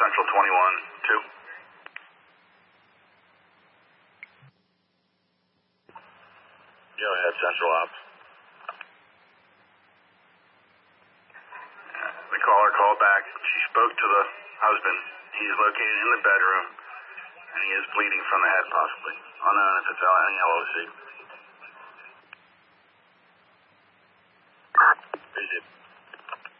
Central 21-2. Go ahead, Central Ops. The caller called back. She spoke to the husband. He's located in the bedroom, and he is bleeding from the head, possibly. Unknown if it's any LOC. Appreciate it.